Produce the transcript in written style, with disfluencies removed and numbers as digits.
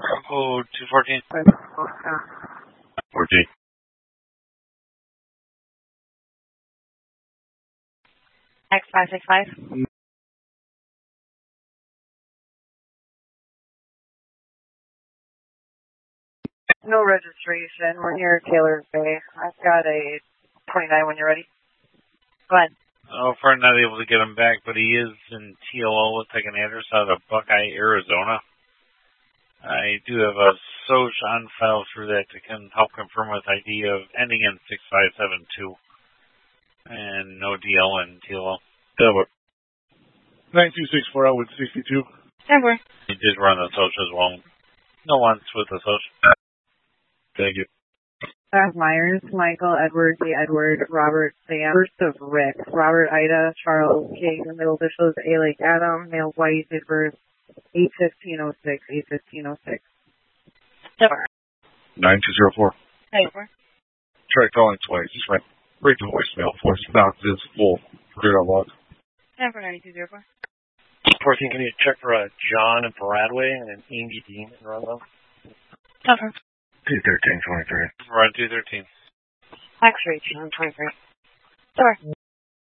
Code 214. 14. X565. No registration. We're near Taylor's Bay. I've got a 29 when you're ready. Go ahead. So far, not able to get him back, but he is in TLO. Looks like an address out of Buckeye, Arizona. I do have a SOJ on file for that to help confirm with ID of ending in 6572. And no DL in TLO. Denver. 9264 out with 62. Denver. He did run the SOJ as well. No one's with the SOJ. Thank you. Myers, Michael, Edward, D. Edward, Robert, Sam, first of Rick, Robert, Ida, Charles, King, middle initials, A. Lake, Adam, male, white, date birth, 8/15/06, 8/15/06. Denver. 9204. Denver. Try calling twice. Just went right to voicemail. Voice box is full. Forget our log. Denver 9204. 14, can you check for John in Bradway and Amy Dean in Runlow? Denver. 21323. Run 213. X-ray, John 23. Denver.